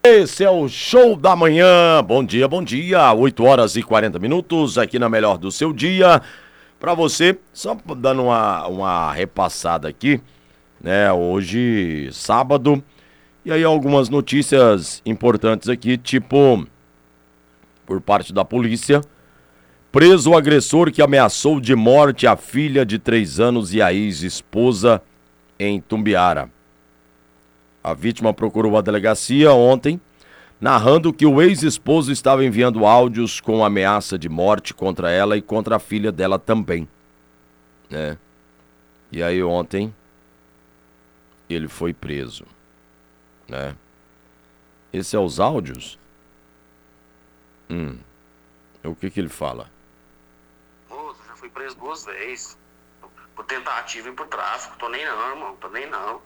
Esse é o Show da Manhã. Bom dia. 8 horas e 40 minutos aqui na melhor do seu dia. Pra você, só dando uma repassada aqui, né? Hoje, sábado, e aí algumas notícias importantes aqui, tipo, por parte da polícia, preso o agressor que ameaçou de morte a filha de 3 anos e a ex-esposa em Tumbiara. A vítima procurou a delegacia ontem, narrando que o ex-esposo estava enviando áudios com ameaça de morte contra ela e contra a filha dela também, né? E aí ontem ele foi preso, né? Esse é os áudios? O que ele fala? Moço, já fui preso 2 vezes. Por tentativa e por tráfico. Tô nem não, irmão. Tô nem não.